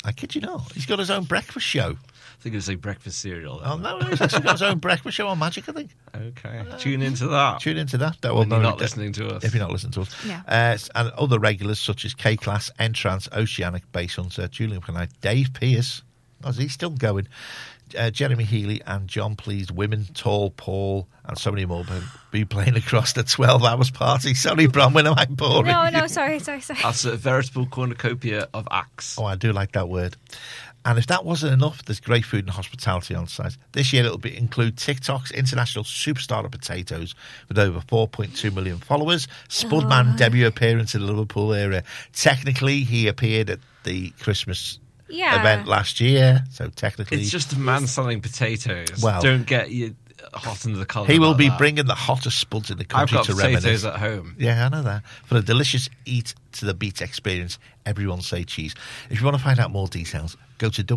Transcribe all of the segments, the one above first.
I kid you not. He's got his own breakfast show. I think it was like breakfast cereal. Oh, no, he's actually got his own breakfast show on Magic, I think. Okay. Tune into that. Tune into that. When you're not listening to us. If you're not listening to us. Yeah. And other regulars such as K-Class, Entrance, Oceanic, Base Hunter, Julian McKnight, Dave Pearce. Oh, is he still going? Jeremy Healy and John Pleased Women, Tall Paul, and so many more will be playing across the 12 hours party. Sorry, Bronwyn, am I boring? No, sorry. That's a veritable cornucopia of acts. Oh, I do like that word. And if that wasn't enough, there's great food and hospitality on site. This year it'll include TikTok's international superstar of potatoes with over 4.2 million followers. Spudman debut appearance in the Liverpool area. Technically, he appeared at the Christmas event last year, so technically... It's just a man selling potatoes. Well, don't get you hot under the collar. He will be bringing the hottest spuds in the country I've got to potatoes reminisce. at home. Yeah, I know that. For a delicious eat to the beat experience, everyone say cheese. If you want to find out more details, go to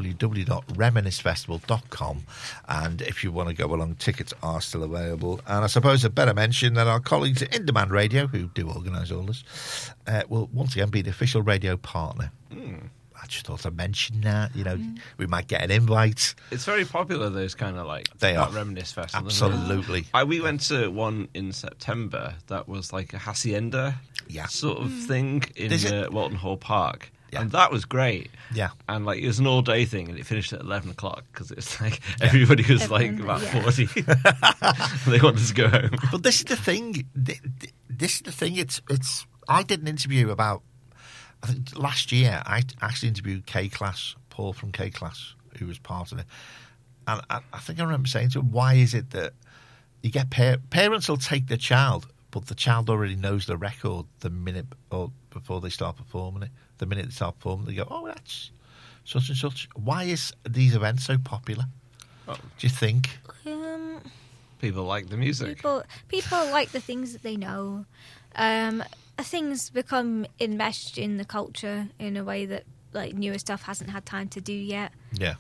www.reminiscefestival.com, and if you want to go along, tickets are still available. And I suppose I'd better mention that our colleagues at In Demand Radio, who do organise all this, will once again be the official radio partner. I just thought I'd mention that. We might get an invite. It's very popular, those kind of They are. Reminisce Festival. Absolutely. We went to one in September that was like a hacienda sort of thing in Walton Hall Park. Yeah. And that was great. Yeah. And it was an all-day thing, and it finished at 11 o'clock because it's everybody was about 40. They wanted to go home. But this is the thing. It's. I did an interview about... I think last year I actually interviewed K-Class, Paul from K-Class, who was part of it. And I think I remember saying to him, why is it that you get parents will take their child, but the child already knows the record the minute or before they start performing it. The minute they start performing, they go, oh, that's such and such. Why is these events so popular? Do you think? People like the music. People like the things that they know. Things become enmeshed in the culture in a way that newer stuff hasn't had time to do yet. Yeah.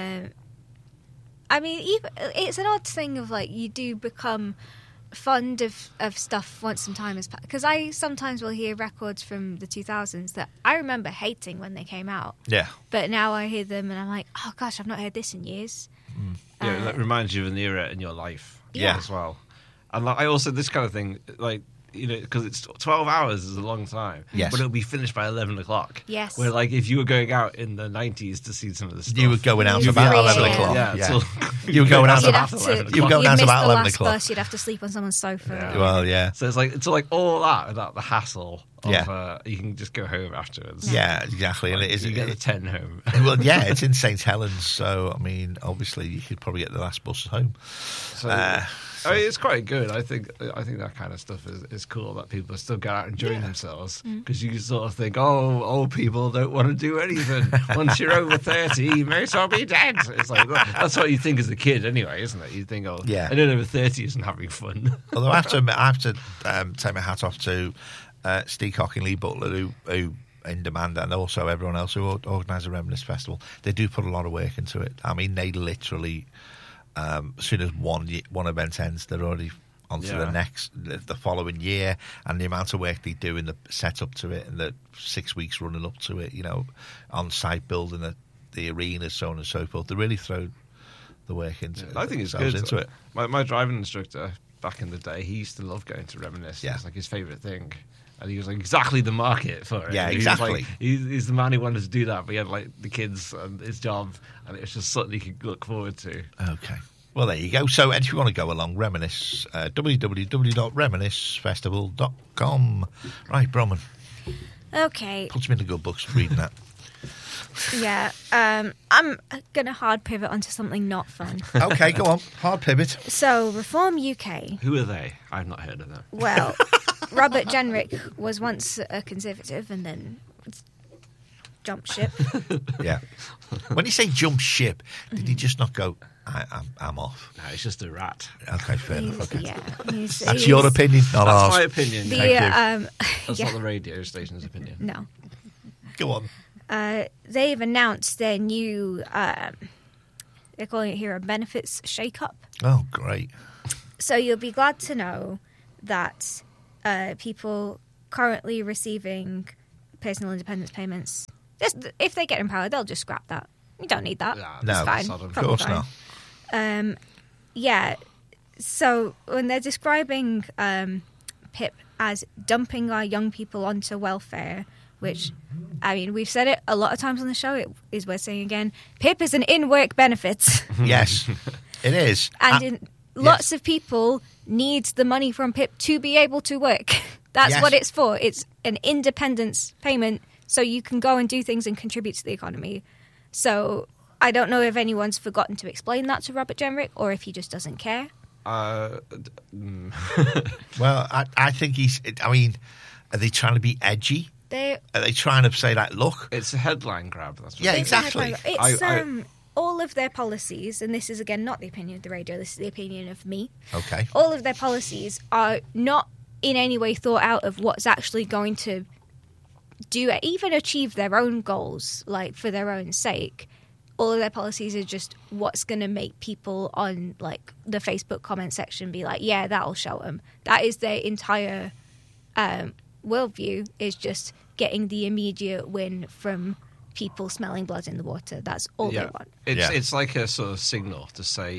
I mean, it's an odd thing of you do become fond of stuff once some time has passed. Because I sometimes will hear records from the 2000s that I remember hating when they came out. Yeah. But now I hear them and I'm like, oh gosh, I've not heard this in years. Yeah, that reminds you of an era in your life. Yeah. As well. And I also, this kind of thing, because it's 12 hours is a long time. Yes. But it'll be finished by 11 o'clock. Yes. Where, if you were going out in the 90s to see some of the stuff... You were going out about 11 o'clock. Yeah. You were going out about 11 You'd about miss the 11 last o'clock. bus, you'd have to sleep on someone's sofa. Yeah. Well, yeah. So it's all that without the hassle of Yeah. you can just go home afterwards. Yeah, exactly. And it is. You get the 10 home. Well, yeah, it's in St Helens, so I mean, obviously, you could probably get the last bus home. So, it's quite good. I think that kind of stuff is cool, that people are still going out enjoying themselves, because you sort of think, oh, old people don't want to do anything. Once you're over 30, you may as well be dead. It's that's what you think as a kid, anyway, isn't it? You think, oh, yeah, anyone over 30 isn't having fun. Although I have to take my hat off to Steve Cock and Lee Butler, who In Demand, and also everyone else who organise the Reminisce Festival. They do put a lot of work into it. I mean, they literally, as soon as one event ends, they're already on to the following year, and the amount of work they do in the setup to it and the 6 weeks running up to it, on site building the arenas, so on and so forth. They really throw the work into it. I think it's good. Into it. My driving instructor back in the day, he used to love going to Reminisce. Yeah. It was his favourite thing. And he was exactly the market for it. Yeah, exactly. He's the man who wanted to do that, but he had the kids and his job, and it was just something he could look forward to. Okay. Well, there you go. So, if you want to go along, Reminisce, www.reminiscefestival.com. Right, Bronwyn. Okay. Puts me in the good books reading that. Yeah. I'm going to hard pivot onto something not fun. Okay, go on. Hard pivot. So, Reform UK. Who are they? I've not heard of them. Well, Robert Jenrick was once a Conservative and then jumped ship. Yeah. When you say jump ship, did he just not go, I'm off? No, it's just a rat. Okay, fair enough. Okay. Yeah. That's your opinion, not ours. That's my opinion. That's not the radio station's opinion. No. Go on. They've announced their new, they're calling it here a benefits shake-up. Oh, great. So you'll be glad to know that people currently receiving personal independence payments if they get in power, they'll just scrap that. You don't need that. Yeah, It's no, fine. of Probably course fine. not. Yeah. So when they're describing Pip as dumping our young people onto welfare, which, I mean, we've said it a lot of times on the show, it is worth saying again, Pip is an in-work benefit. Yes, it is. And lots of people need the money from Pip to be able to work. That's Yes. what it's for. It's an independence payment so you can go and do things and contribute to the economy. So I don't know if anyone's forgotten to explain that to Robert Jenrick or if he just doesn't care. Well, I think I mean, are they trying to be edgy? Are they trying to say that, look? It's a headline grab. That's what Yeah, it is. exactly. It's all of their policies, and this is again not the opinion of the radio, this is the opinion of me. Okay. All of their policies are not in any way thought out of what's actually going to even achieve their own goals, like for their own sake. All of their policies are just what's going to make people on like the Facebook comment section be like, yeah, that'll show them. That is their entire worldview, is just getting the immediate win from people smelling blood in the water. That's all they want. It's like a sort of signal to say,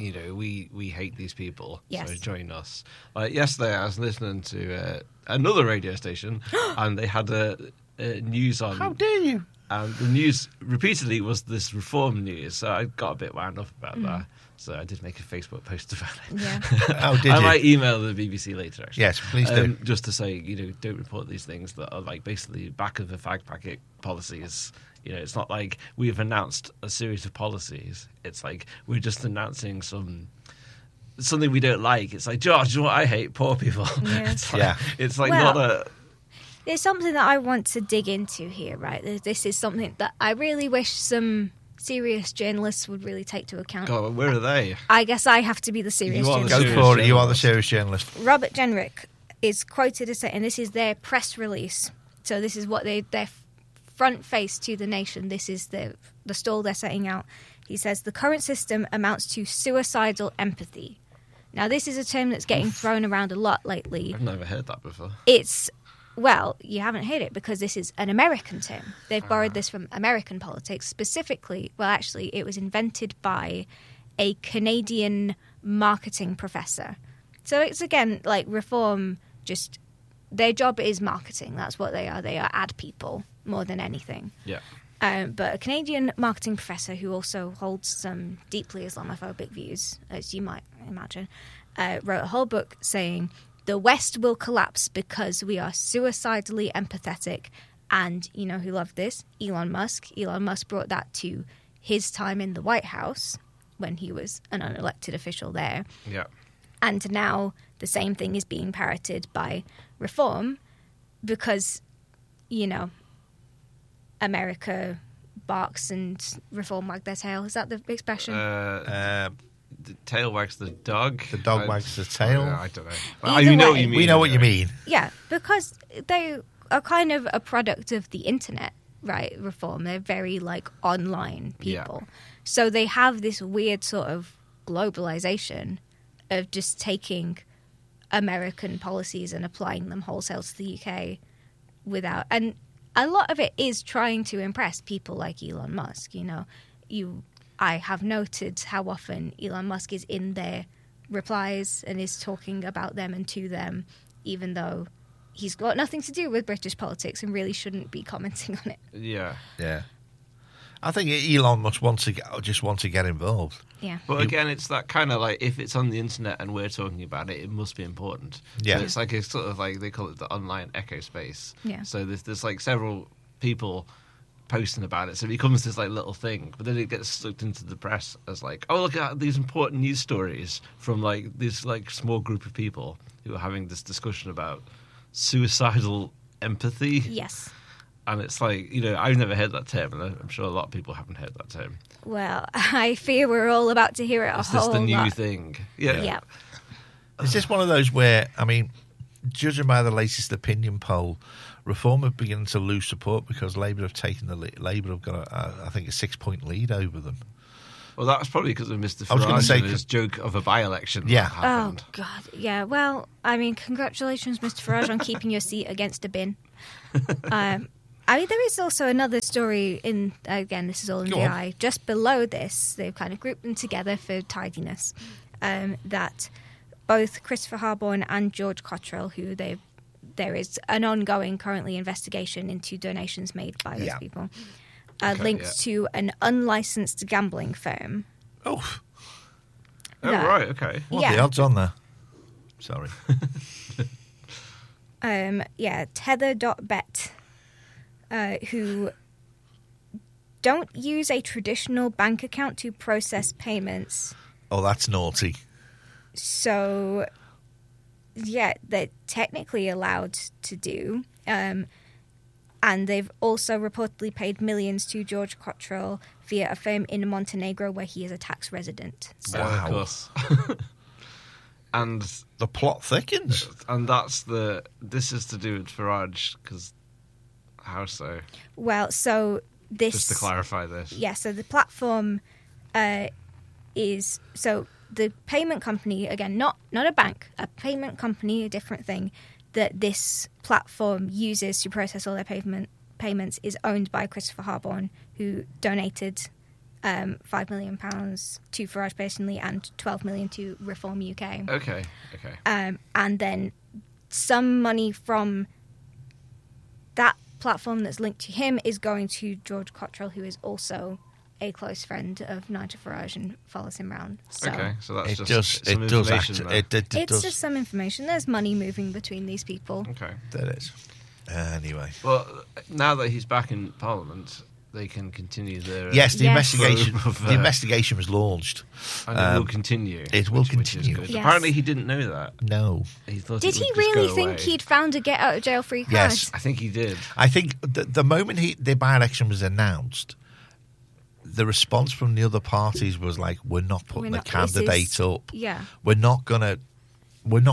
we hate these people, Yes. so join us. Like yesterday, I was listening to another radio station, and they had a news on. How dare you? And the news repeatedly was this reform news, so I got a bit wound up about that. So I did make a Facebook post about it. Yeah. Oh, did I you? might email the BBC later, actually. Yes, please do. Just to say, don't report these things that are like basically back of the fag packet policies. It's not like we've announced a series of policies. It's like we're just announcing something we don't like. It's like, George, you know what I hate? Poor people. Yeah. It's like Well, not a... There's something that I want to dig into here, right? This is something that I really wish some serious journalists would really take to account. God, where are they? I guess I have to be the serious You are the journalist. Go for it. You are the serious journalist. Robert Jenrick is quoted as saying, and this is their press release. So this is what their front face to the nation. This is the stall they're setting out. He says, the current system amounts to suicidal empathy. Now, this is a term that's getting thrown around a lot lately. I've never heard that before. Well, you haven't heard it because this is an American term. They've borrowed this from American politics. Specifically, well, actually, it was invented by a Canadian marketing professor. So it's, again, like Reform, just their job is marketing. That's what they are. They are ad people more than anything. Yeah. But a Canadian marketing professor who also holds some deeply Islamophobic views, as you might imagine, wrote a whole book saying, the West will collapse because we are suicidally empathetic. And you know who loved this? Elon Musk. Elon Musk brought that to his time in the White House when he was an unelected official there. Yeah. And now the same thing is being parroted by Reform because, America barks and Reform wag their tail. Is that the expression? The tail wags the dog. The dog wags the tail. I don't know. Either You know way. what you mean. We know what you mean. Yeah, because they are kind of a product of the internet, right? Reform. They're very online people. So they have this weird sort of globalization of just taking American policies and applying them wholesale to the UK without. And a lot of it is trying to impress people like Elon Musk. I have noted how often Elon Musk is in their replies and is talking about them and to them, even though he's got nothing to do with British politics and really shouldn't be commenting on it. Yeah. Yeah. I think Elon must want to get involved. Yeah. But again, it's that kind of like, if it's on the internet and we're talking about it, it must be important. Yeah. So it's like a sort of like, they call it the online echo space. Yeah. So there's like several people posting about it, so it becomes this like little thing, but then it gets sucked into the press as like, oh, look at these important news stories from like this like small group of people who are having this discussion about suicidal empathy. Yes. And it's like, I've never heard that term, and I'm sure a lot of people haven't heard that term. Well, I fear we're all about to hear it Is this whole the new lot. thing? Yeah. Is this one of those where, judging by the latest opinion poll, Reform have begun to lose support because Labour have taken the lead. Labour have got, I think, a 6-point lead over them. Well, that was probably because of Mr. I was gonna Farage say, and his joke of a by-election. Yeah. That happened. Oh, God. Yeah, well, congratulations, Mr. Farage, on keeping your seat against a bin. I mean, there is also another story in, again, this is all in Go the on. eye. Just below this, they've kind of grouped them together for tidiness, that both Christopher Harborne and George Cottrell, who there is an ongoing currently investigation into donations made by those Yeah. people, linked to an unlicensed gambling firm. Oh, Oh, that- right, okay. what are the odds on there? Sorry. Tether.bet, who don't use a traditional bank account to process payments. Oh, that's naughty. So, yeah, they're technically allowed to do. And they've also reportedly paid millions to George Cottrell via a firm in Montenegro where he is a tax resident. So, Wow. Of course. And The plot thickens. this is to do with Farage, because how so? well, so this... Just to clarify this. Yeah, so the platform is... So the payment company, again, not a bank, a payment company, a different thing, that this platform uses to process all their payments is owned by Christopher Harborne, who donated £5 million to Farage personally and $12 million to Reform UK. Okay. And then some money from that platform that's linked to him is going to George Cottrell, who is also a close friend of Nigel Farage and follows him around. So Okay, so that's It just does. some It does. information there. It it's does. just some information. There's money moving between these people. Okay. That is. Anyway. Well, now that he's back in Parliament, they can continue their... Yes, the Yes. investigation. Of, The investigation was launched. And it will continue. it will which is continue. good. Yes. Apparently he didn't know that. No. He thought Did it he would just really go think away. he'd found a get out of jail free card? Yes. I think he did. I think the moment the by-election was announced, the response from the other parties was like, "We're not putting We're the not- this candidate is- up. Yeah. We're not gonna. We're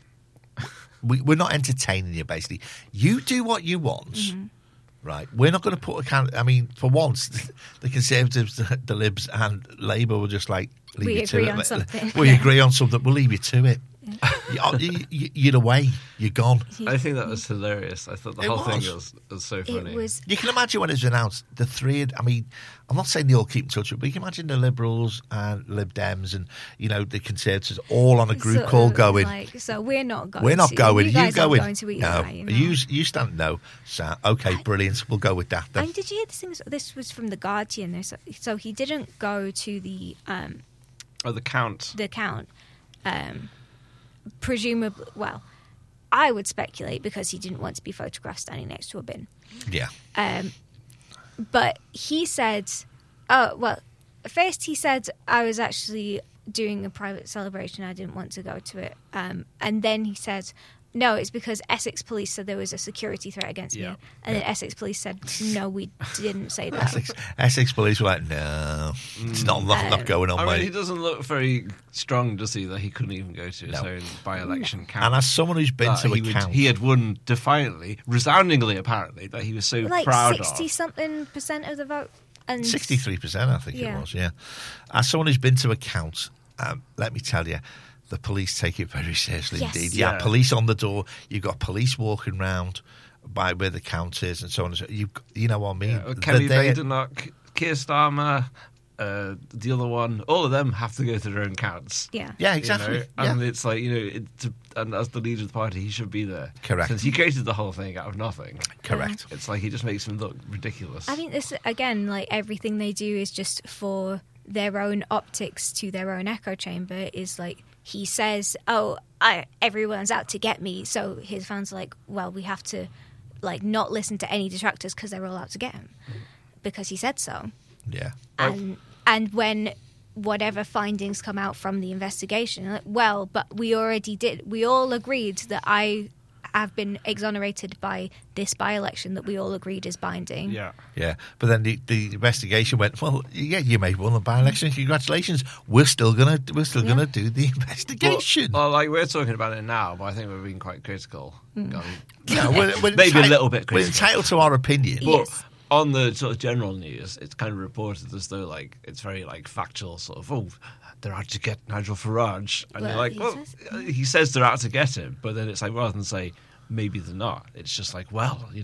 not entertaining you. Basically, you do what you want." Mm-hmm. Right, we're not going to put a candidate. I mean, for once, the Conservatives, the Libs, and Labour were just like, leave We you to agree it. on something. We agree on something. We'll leave you to it. You're away. You're gone. I think that was hilarious. I thought the It whole thing was. was so funny. It was... You can imagine when it was announced, the three. I mean, I'm not saying they all keep in touch, but you can imagine the Liberals and Lib Dems and the Conservatives all on a group sort call of going. Like, so we're not going We're not to. going. You guys going. aren't going to no, either, you stand. No, Sam. Okay, brilliant. We'll go with that then. And did you hear this thing? This was from The Guardian. So he didn't go to the the count. count. Presumably, well, I would speculate because he didn't want to be photographed standing next to a bin. Yeah. But he said, oh, well, first he said, I was actually doing a private celebration. I didn't want to go to it. And then he said, no, it's because Essex Police said there was a security threat against me. And then Essex Police said, no, we didn't say that. Essex Police were like, no, it's not going on, I mate. mean, he doesn't look very strong, does he? That he couldn't even go to his own by-election count. And as someone who's been to a count, he had won defiantly, resoundingly, apparently, that he was so Like proud 60-something% of the vote. And 63%, I think Yeah. it was. Yeah. As someone who's been to a count, let me tell you, the police take it very seriously Yes. indeed. Yeah. Yeah, police on the door. You've got police walking round by where the count is and so on. And so you know what I mean? of. Kelly They're- Badenoch, Keir Starmer, the other one, all of them have to go to their own counts. yeah. Yeah, You exactly. know? Yeah. And it's like, and as the leader of the party, he should be there. Correct. Since he created the whole thing out of nothing. Correct. It's like he just makes him look ridiculous. I think this, again, like everything they do is just for their own optics to their own echo chamber. Is like, he says, oh, everyone's out to get me. So his fans are like, well, we have to like not listen to any detractors because they're all out to get him because he said so. Yeah. And when whatever findings come out from the investigation, like, well, but we already did. We all agreed that I have been exonerated by this by-election that we all agreed is binding. yeah. Yeah, but then the investigation went. Well, yeah, you made one of the by-election. Congratulations. We're still gonna do the investigation. Well, like we're talking about it now, but I think we're being quite critical. Yeah, we're Maybe a entitled- little bit We're critical. entitled to our opinion. Yeah. But Yes. on the sort of general news, it's kind of reported as though like it's very like factual, sort of. Oh, they're out to get Nigel Farage, and Well, you're like, he well, says- he says they're out to get him, but then it's like rather than say maybe they're not, it's just like, well,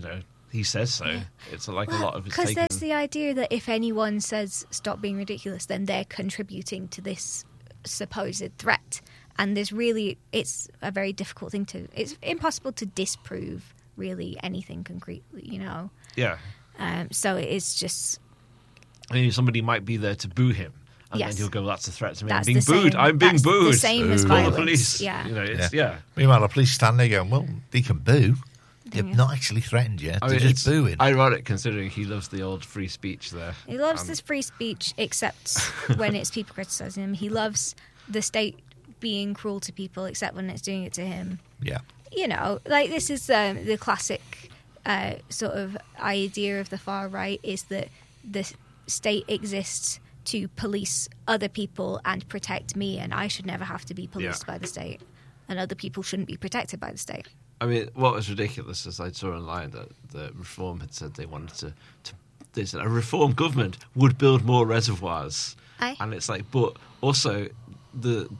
he says so. Yeah. It's like a lot of it's because taken. there's the idea that if anyone says stop being ridiculous, then they're contributing to this supposed threat. And it's a very difficult thing it's impossible to disprove really anything concretely, you know. Yeah. So it is just. I mean, somebody might be there to boo him. And Yes. then you'll go, that's a threat to me. That's I'm being the booed. same- I'm being that's booed. the same as Call the violence. police. Yeah. You know, it's, yeah. Meanwhile, the police stand there going, well, they can boo. They've Yeah. not actually threatened you. I They're mean, just booing. ironic considering he loves the old free speech there. He loves this free speech, except when it's people criticizing him. He loves the state being cruel to people, except when it's doing it to him. Yeah. You know, like this is the classic sort of idea of the far right is that the state exists to police other people and protect me, and I should never have to be policed by the state, and other people shouldn't be protected by the state. I mean, what was ridiculous is I saw online that the Reform had said they wanted to they said a Reform government would build more reservoirs. Aye. And it's like, but also the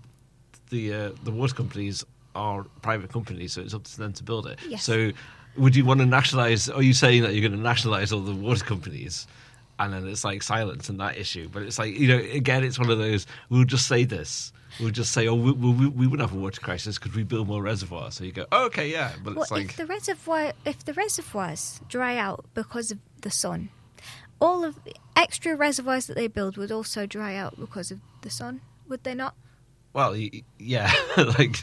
water companies are private companies, so it's up to them to build it. Yes. So would you want to nationalise, are you saying that you're going to nationalise all the water companies? And then it's like silence on that issue. But it's like, you know, again, it's one of those, we'll just say this. We'll just say, oh, we wouldn't have a water crisis because we build more reservoirs. So you go, oh, okay, yeah. But it's like... if the reservoirs dry out because of the sun, all of the extra reservoirs that they build would also dry out because of the sun, would they not? Well, yeah, like,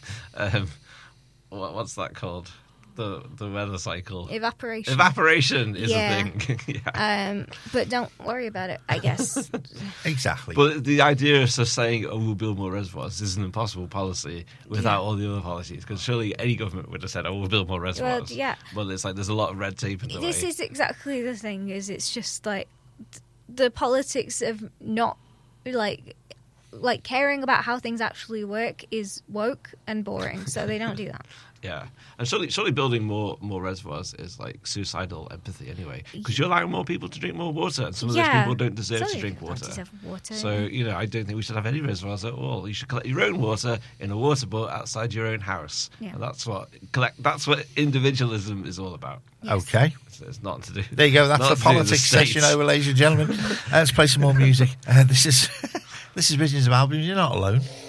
what's that called? The weather cycle. Evaporation. Evaporation is Yeah. a thing. Yeah. But don't worry about it, I guess. Exactly. But the idea of just saying, oh, we'll build more reservoirs is an impossible policy without all the other policies. Because surely any government would have said, oh, we'll build more reservoirs. Well, yeah. But it's like there's a lot of red tape in the This way. is exactly the thing, is it's just like the politics of not like caring about how things actually work is woke and boring, so they don't do that. Yeah. And surely building more reservoirs is like suicidal empathy anyway. Because you're allowing more people to drink more water, and some of those people don't deserve to drink water. So, you know, I don't think we should have any reservoirs at all. You should collect your own water in a water boat outside your own house. Yeah. And that's what individualism is all about. Okay. It's not to do. There you go. That's not the to do with politics state. session over, ladies and gentlemen. Let's play some more music. This is Visions of Albion. You're not alone.